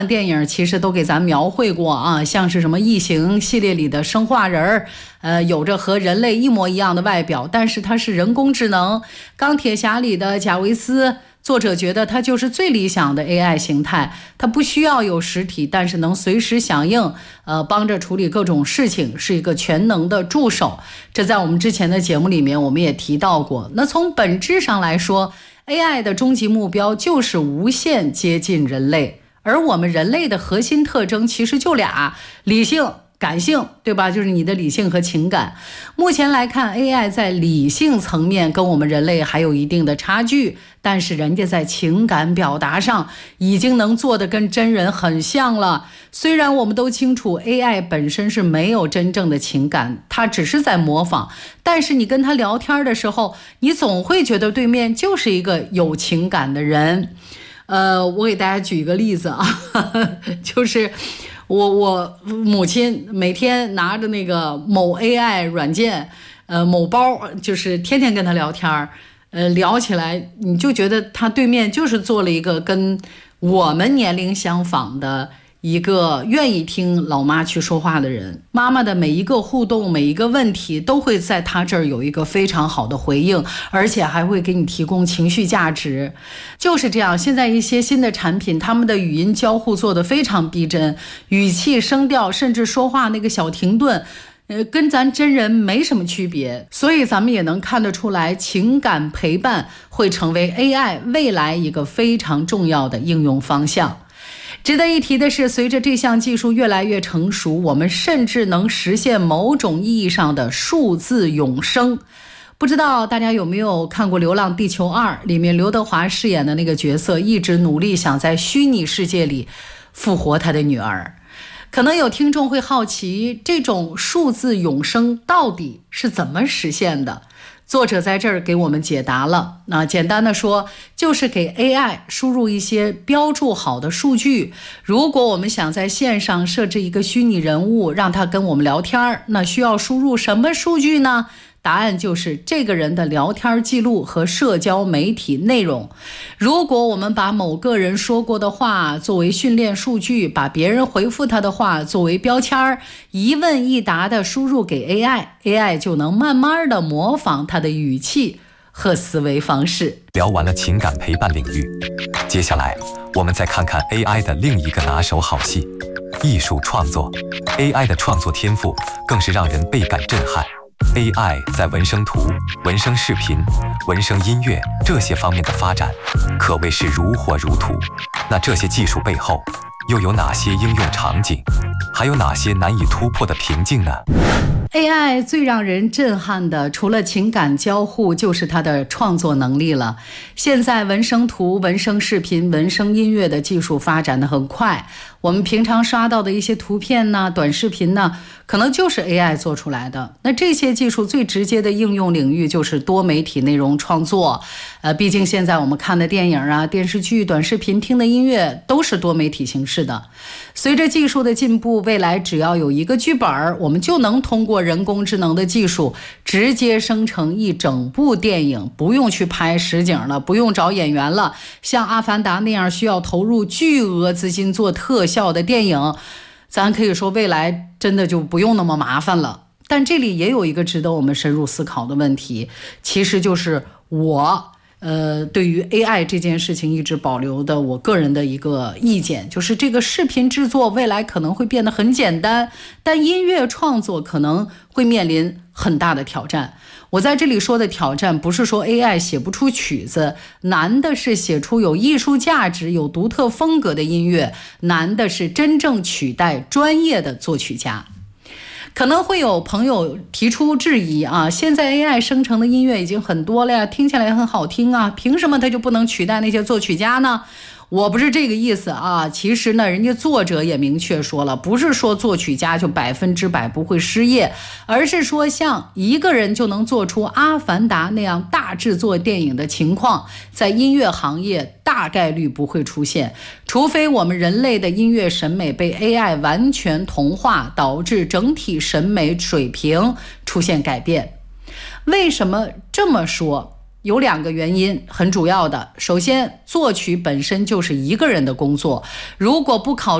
电影其实都给咱描绘过啊，像是什么异形系列里的生化人有着和人类一模一样的外表，但是它是人工智能。钢铁侠里的贾维斯，作者觉得它就是最理想的 AI 形态，它不需要有实体，但是能随时响应，帮着处理各种事情，是一个全能的助手。这在我们之前的节目里面我们也提到过。那从本质上来说， AI 的终极目标就是无限接近人类。而我们人类的核心特征其实就俩，理性、感性，对吧？就是你的理性和情感。目前来看， AI 在理性层面跟我们人类还有一定的差距，但是人家在情感表达上已经能做得跟真人很像了。虽然我们都清楚 AI 本身是没有真正的情感，它只是在模仿，但是你跟它聊天的时候，你总会觉得对面就是一个有情感的人。我给大家举一个例子啊，就是我母亲每天拿着那个某 AI 软件，某包，就是天天跟他聊天，聊起来你就觉得他对面就是做了一个跟我们年龄相仿的一个愿意听老妈去说话的人。妈妈的每一个互动，每一个问题都会在她这儿有一个非常好的回应，而且还会给你提供情绪价值。就是这样，现在一些新的产品，他们的语音交互做得非常逼真，语气、声调，甚至说话那个小停顿，跟咱真人没什么区别。所以咱们也能看得出来，情感陪伴会成为 AI 未来一个非常重要的应用方向。值得一提的是，随着这项技术越来越成熟，我们甚至能实现某种意义上的数字永生。不知道大家有没有看过《流浪地球2》，里面刘德华饰演的那个角色一直努力想在虚拟世界里复活他的女儿。可能有听众会好奇，这种数字永生到底是怎么实现的？作者在这儿给我们解答了。那简单的说，就是给 AI 输入一些标注好的数据。如果我们想在线上设置一个虚拟人物，让他跟我们聊天，那需要输入什么数据呢？答案就是这个人的聊天记录和社交媒体内容。如果我们把某个人说过的话作为训练数据，把别人回复他的话作为标签，一问一答的输入给 AI，AI 就能慢慢的模仿他的语气和思维方式。 聊完了情感陪伴领域，接下来我们再看看 AI 的另一个拿手好戏——艺术创作。AI 的创作天赋更是让人倍感震撼。AI 在文声图、文声视频、文声音乐这些方面的发展可谓是如火如荼。那这些技术背后又有哪些应用场景？还有哪些难以突破的瓶颈呢？ AI 最让人震撼的，除了情感交互，就是它的创作能力了。现在文声图、文声视频、文声音乐的技术发展得很快，我们平常刷到的一些图片呢、短视频呢，可能就是 AI 做出来的。那这些技术最直接的应用领域就是多媒体内容创作。毕竟现在我们看的电影啊、电视剧、短视频、听的音乐都是多媒体形式的。随着技术的进步，未来只要有一个剧本，我们就能通过人工智能的技术直接生成一整部电影，不用去拍实景了，不用找演员了。像《阿凡达》那样需要投入巨额资金做特效的电影，咱可以说未来真的就不用那么麻烦了。但这里也有一个值得我们深入思考的问题，其实就是对于 AI 这件事情一直保留的我个人的一个意见，就是这个视频制作未来可能会变得很简单，但音乐创作可能会面临很大的挑战。我在这里说的挑战，不是说 AI 写不出曲子，难的是写出有艺术价值、有独特风格的音乐，难的是真正取代专业的作曲家。可能会有朋友提出质疑啊，现在 AI 生成的音乐已经很多了呀，听起来也很好听啊，凭什么它就不能取代那些作曲家呢？我不是这个意思啊，其实呢，人家作者也明确说了，不是说作曲家就100%不会失业，而是说像一个人就能做出《阿凡达》那样大制作电影的情况，在音乐行业大概率不会出现，除非我们人类的音乐审美被 AI 完全同化，导致整体审美水平出现改变。为什么这么说？ 有2个原因，很主要的。首先，作曲本身就是一个人的工作，如果不考虑